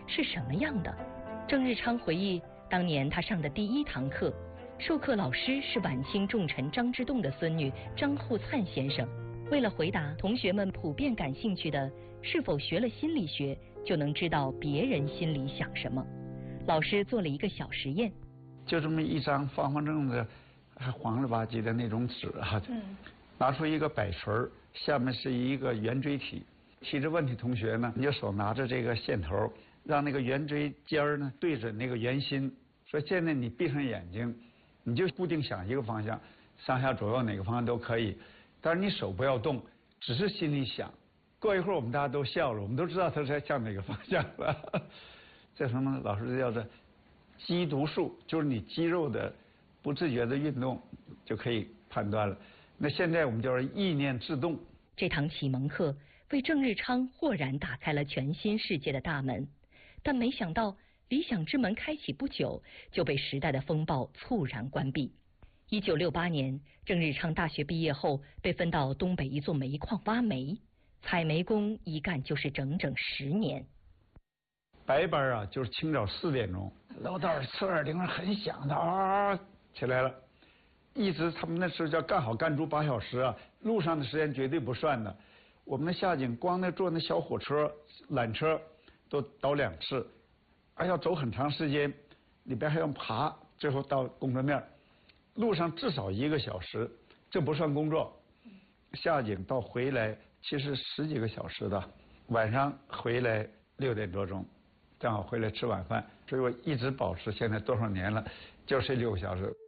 是什么样的？郑日昌回忆，当年他上的第一堂课，授课老师是晚清重臣张之洞的孙女张后灿先生。为了回答同学们普遍感兴趣的是否学了心理学就能知道别人心里想什么，老师做了一个小实验， 就这么一张方方正正的还黄了吧唧的那种纸啊，拿出一个摆锤，下面是一个圆锥体，提着问题同学呢，你就手拿着这个线头，让那个圆锥尖儿呢对着那个圆心，说现在你闭上眼睛，你就固定想一个方向，上下左右哪个方向都可以，但是你手不要动，只是心里想。过一会儿我们大家都笑了，我们都知道他是在向哪个方向了。这什么老师叫做肌读术，就是你肌肉的不自觉的运动就可以判断了。那现在我们叫意念制动。 这堂启蒙课为郑日昌豁然打开了全新世界的大门，但没想到理想之门开启不久就被时代的风暴猝然关闭。1968年，郑日昌大学毕业后被分到东北一座煤矿挖煤，采煤工一干就是整整10年。 白班啊，就是清早4点钟，楼道侧耳铃很响的啊，起来了，一直他们那时候叫干好干足8小时啊，路上的时间绝对不算的。我们的下井光那坐那小火车、缆车都倒2次，还要走很长时间，里边还要爬，最后到工作面，路上至少1个小时，这不算工作。下井到回来其实10几个小时的，晚上回来6点多钟。正好回来吃晚饭，所以我一直保持现在多少年了，就睡6个小时。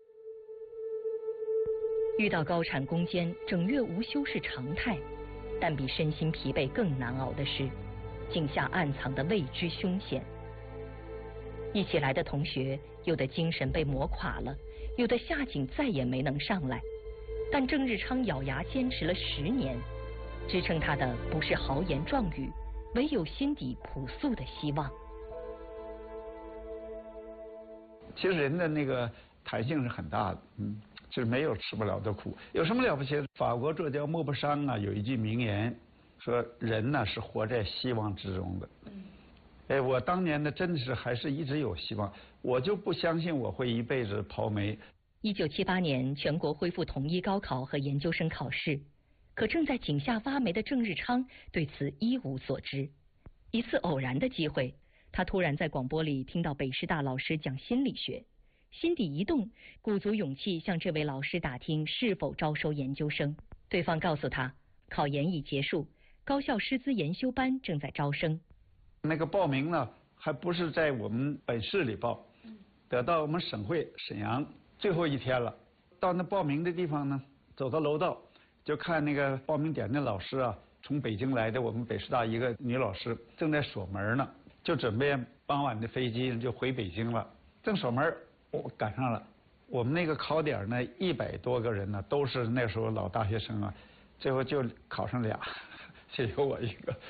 遇到高产攻坚，整月无休是常态，但比身心疲惫更难熬的是井下暗藏的未知凶险。一起来的同学，有的精神被磨垮了，有的下井再也没能上来，但郑日昌咬牙坚持了10年，支撑他的不是豪言壮语，唯有心底朴素的希望。 其实人的那个弹性是很大的，就是没有吃不了的苦。有什么了不起的？法国作家莫泊桑啊有一句名言，说人呢是活在希望之中的。我当年呢真的是还是一直有希望，我就不相信我会一辈子刨煤。 1978年，全国恢复统一高考和研究生考试，可正在井下挖煤的郑日昌对此一无所知。一次偶然的机会，他突然在广播里听到北师大老师讲心理学，心底一动，鼓足勇气向这位老师打听是否招收研究生。对方告诉他，考研已结束，高校师资研修班正在招生。 那个报名呢，还不是在我们本市里报，得到我们省会沈阳，最后一天了。到那报名的地方呢，走到楼道，就看那个报名点的老师啊，从北京来的我们北师大一个女老师正在锁门呢，就准备傍晚的飞机就回北京了。正锁门，我赶上了。我们那个考点呢，100多个人呢，都是那时候老大学生啊，最后就考上俩，就有我一个。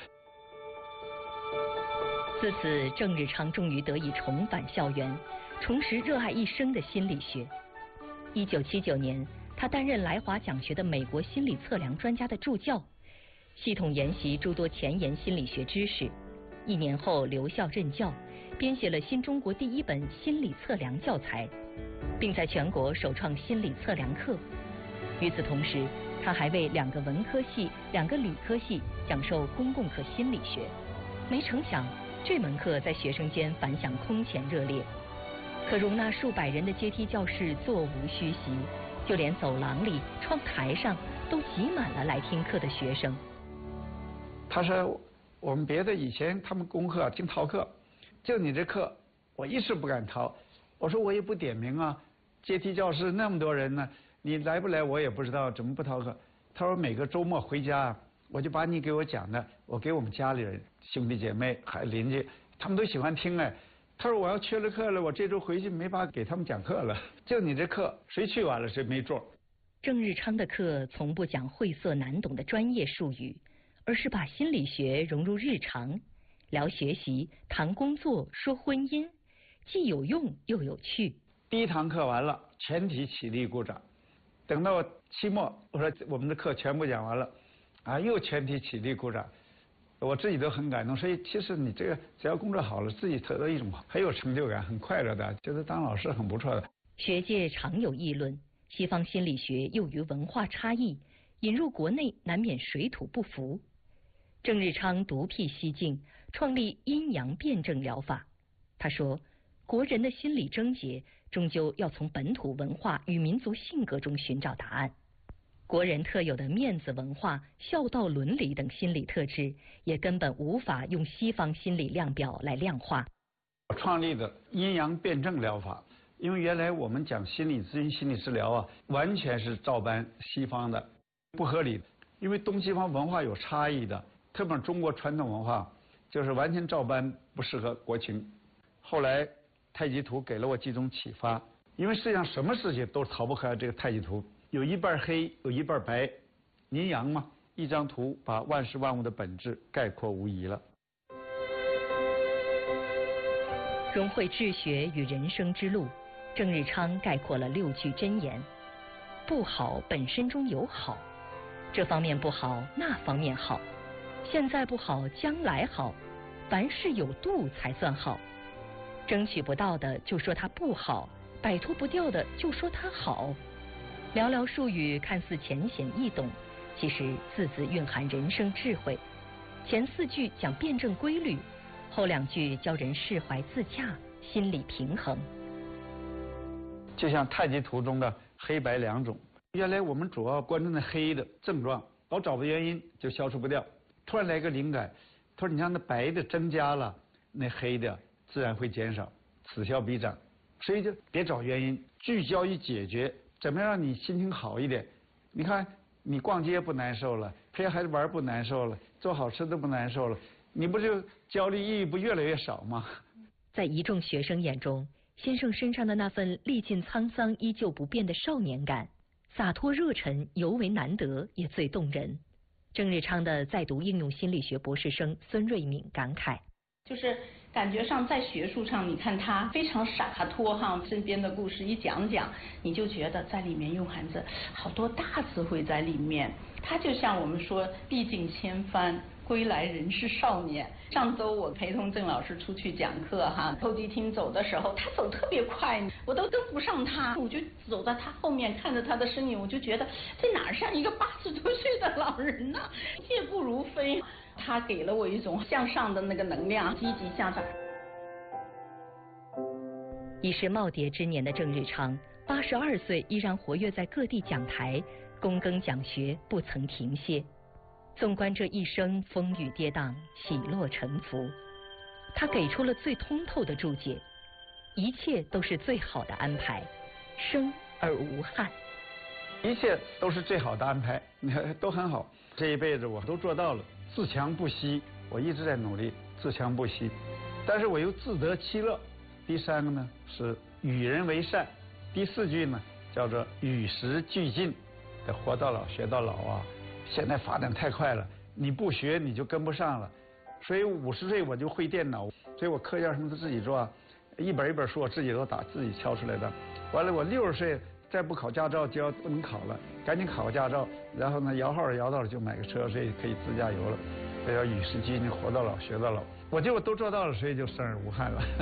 自此，郑日昌终于得以重返校园，重拾热爱一生的心理学。1979年，他担任来华讲学的美国心理测量专家的助教，系统研习诸多前沿心理学知识。1年后留校任教，编写了新中国第1本心理测量教材，并在全国首创心理测量课。与此同时，他还为2个文科系、2个理科系讲授公共课心理学。没成想，这门课在学生间反响空前热烈，可容纳数百人的阶梯教室座无虚席，就连走廊里、窗台上都挤满了来听课的学生。 他说，我们别的以前他们功课净逃课，就你这课我一次不敢逃。我说我也不点名啊，阶梯教室那么多人呢，你来不来我也不知道，怎么不逃课？他说每个周末回家，我就把你给我讲的，我给我们家里人、兄弟姐妹还邻居，他们都喜欢听哎。他说我要缺了课了，我这周回去没法给他们讲课了。就你这课，谁去完了谁没座。 郑日昌的课从不讲晦涩难懂的专业术语，而是把心理学融入日常，聊学习、谈工作、说婚姻，既有用又有趣。 第1堂课完了，全体起立鼓掌。等到期末，我说我们的课全部讲完了，啊，又全体起立鼓掌。 我自己都很感动。所以其实你这个只要工作好了，自己得到一种很有成就感、很快乐的，觉得当老师很不错的。 学界常有议论，西方心理学由于文化差异，引入国内难免水土不服。郑日昌独辟蹊径，创立阴阳辩证疗法。他说，国人的心理症结终究要从本土文化与民族性格中寻找答案。国人特有的面子文化、孝道伦理等心理特质，也根本无法用西方心理量表来量化。 我创立的阴阳辩证疗法，因为原来我们讲心理咨询、心理治疗啊，完全是照搬西方的，不合理。因为东西方文化有差异的，特别是中国传统文化，就是完全照搬，不适合国情。后来太极图给了我几种启发，因为世界上什么事情都逃不开这个太极图，有一半黑，有一半白，阴阳嘛，一张图把万事万物的本质概括无疑了。 融汇治学与人生之路，郑日昌概括了6句箴言：不好本身中有好，这方面不好，那方面好，现在不好，将来好，凡事有度才算好。争取不到的就说它不好，摆脱不掉的就说它好。寥寥数语看似浅显易懂，其实字字蕴含人生智慧。前4句讲辩证规律，后2句教人释怀自洽，心理平衡。 就像太极图中的黑白2种，原来我们主要关注那黑的症状，老找不原因就消除不掉。突然来个灵感，他说你让那白的增加了，那黑的自然会减少，此消彼长。所以就别找原因，聚焦于解决，怎么样让你心情好一点。你看你逛街不难受了，陪孩子玩不难受了，做好吃的不难受了，你不就焦虑抑郁不越来越少吗？ 在一众学生眼中，先生身上的那份历尽沧桑依旧不变的少年感，洒脱热忱尤为难得，也最动人。郑日昌的在读应用心理学博士生孙瑞敏感慨， 就是感觉上在学术上，你看他非常洒脱哈，身边的故事一讲讲，你就觉得在里面蕴含着好多大智慧在里面。他就像我们说历尽千帆，归来仍是少年。上周我陪同郑老师出去讲课哈，候机厅走的时候，他走特别快，我都跟不上他，我就走在他后面，看着他的身影，我就觉得这哪像一个80多岁的老人呢？健步如飞。他给了我一种向上的那个能量，积极向上。 已是耄耋之年的郑日昌，82岁依然活跃在各地讲台，躬耕讲学，不曾停歇。纵观这一生风雨跌宕，起落沉浮，他给出了最通透的注解：一切都是最好的安排，生而无憾。 一切都是最好的安排，你看都很好。这一辈子我都做到了，自强不息，我一直在努力自强不息，但是我又自得其乐。第3个呢是与人为善，第4句呢叫做与时俱进，得活到老学到老啊。现在发展太快了，你不学你就跟不上了。所以50岁我就会电脑，所以我课件什么都自己做，一本一本书我自己都打，自己敲出来的。完了我60岁再不考驾照就要不能考了，赶紧考个驾照，然后呢摇号摇到了就买个车，所以可以自驾游了。这叫与时俱进，活到老学到老。我觉得我都做到了，所以就生而无憾了。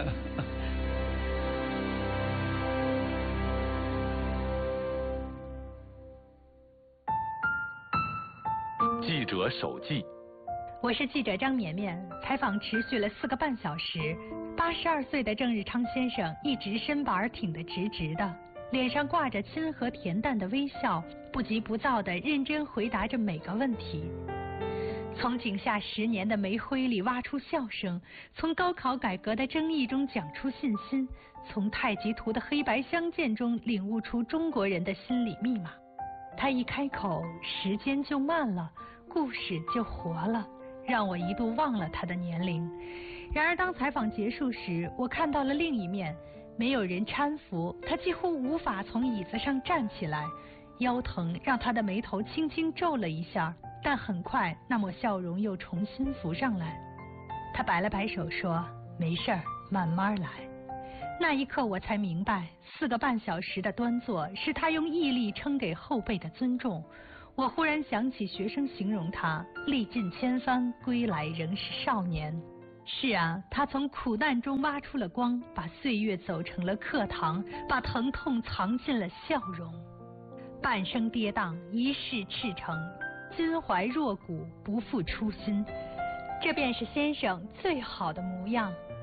记者手记， 我是记者张绵绵，采访持续了4个半小时。82岁的郑日昌先生一直身板挺得直直的，脸上挂着亲和恬淡的微笑，不急不躁地认真回答着每个问题。从井下10年的煤灰里挖出笑声，从高考改革的争议中讲出信心，从太极图的黑白相间中领悟出中国人的心理密码。他一开口，时间就慢了，故事就活了，让我一度忘了他的年龄。然而当采访结束时，我看到了另一面，没有人搀扶，他几乎无法从椅子上站起来，腰疼让他的眉头轻轻皱了一下，但很快那抹笑容又重新浮上来。他摆了摆手说，没事儿，慢慢来。那一刻我才明白，4个半小时的端坐是他用毅力撑给后辈的尊重。 我忽然想起学生形容他历尽千帆归来仍是少年。是啊，他从苦难中挖出了光，把岁月走成了课堂，把疼痛藏进了笑容。半生跌宕，一世赤诚，襟怀若谷，不负初心，这便是先生最好的模样。